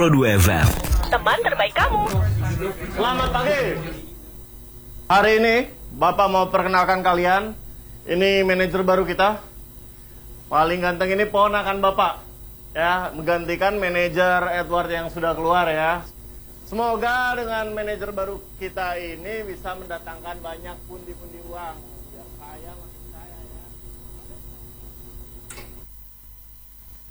Pro 2 FM. Teman terbaik kamu. Selamat pagi. Hari ini Bapak mau perkenalkan kalian. Ini manajer baru kita. Paling ganteng ini ponakan Bapak. Ya, menggantikan manajer Edward yang sudah keluar ya. Semoga dengan manajer baru kita ini bisa mendatangkan banyak pundi-pundi uang biar saya